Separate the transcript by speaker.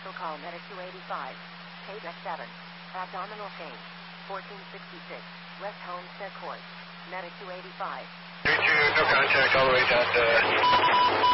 Speaker 1: Special call Medic 285. Page X7. Abdominal pain. 1466. West Homestead Court. Medic 285.
Speaker 2: 32, no contact all the way down to